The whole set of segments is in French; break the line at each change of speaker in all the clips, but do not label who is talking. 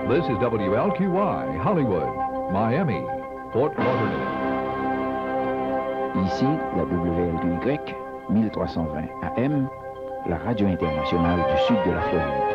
This is WLQY, Hollywood, Miami, Fort Lauderdale.
Ici, la WLQY, 1320 AM, la radio internationale du sud de la Floride.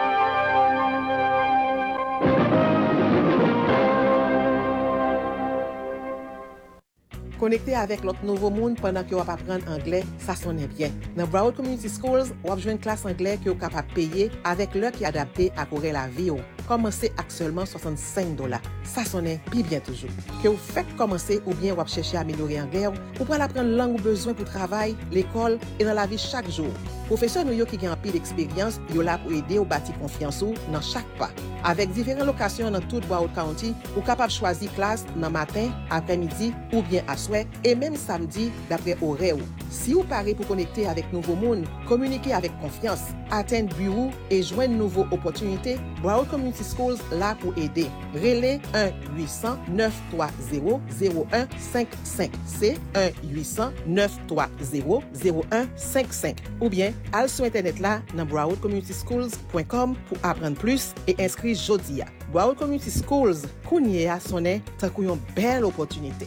Connecté avec l'autre nouveau monde pendant que vous apprenez anglais, ça sonne bien. Dans Broward Community Schools, vous avez une classe anglais que vous êtes capable de payer avec l'heure qui est adapté à courir la vie. Commencez avec seulement $65. Ça sonne bien toujours. Que vous faites commencer ou bien vous cherchez à améliorer l'anglais, vous pouvez apprendre langue ou besoin pour le travail, l'école et dans la vie chaque jour. Professeur nous qui ont un peu d'expérience, ils sont là pour aider ou bâtir confiance dans chaque pas. Avec différentes locations dans tout Broward County, vous êtes capable de choisir classe dans matin, après-midi ou bien à soir et même samedi d'après horaire. Si vous parlez pour connecter avec nouveau monde, communiquer avec confiance, atteindre bureau et joindre nouvelles opportunités, Broward Community Schools là pour aider. Relais 1-800-930-0155. C'est 1-800-930-0155. Ou bien, allez sur Internet là dans browardcommunityschools.com pour apprendre plus et inscrire jodi. Broward Community Schools, kounye a sonne tant une belle opportunité.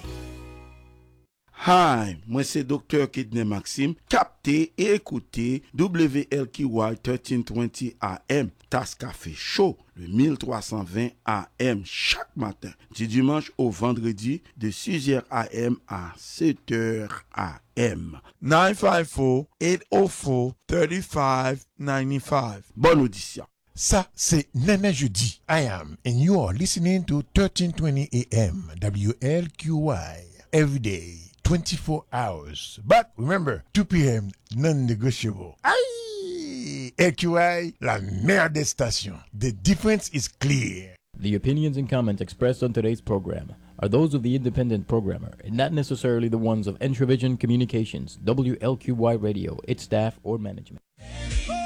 Hi, moi c'est Dr. Kidney Maxime. Captez et écoutez WLQY 1320 AM, Tasse Café Show, le 1320 AM chaque matin, du dimanche au vendredi, de 6h AM à 7h AM.
954-804-3595.
Bonne audition.
Ça, c'est Nene Jeudi. I am, and you are listening to 1320 AM, WLQY, every day. 24 hours. But remember, 2 p.m. non-negotiable. Aïe! LQI, la meilleure des stations. The difference is clear.
The opinions and comments expressed on today's program are those of the independent programmer and not necessarily the ones of Entravision Communications, WLQY Radio, its staff, or management.